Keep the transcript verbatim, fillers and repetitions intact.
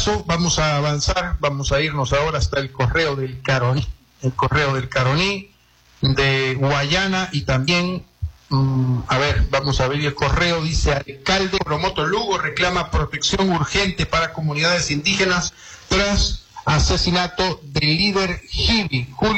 caso, vamos a avanzar, vamos a irnos ahora hasta el correo del Caroní, el correo del Caroní de Guayana y también, um, a ver, vamos a ver el correo, dice: alcalde Promoto Lugo reclama protección urgente para comunidades indígenas tras asesinato del líder Jibi.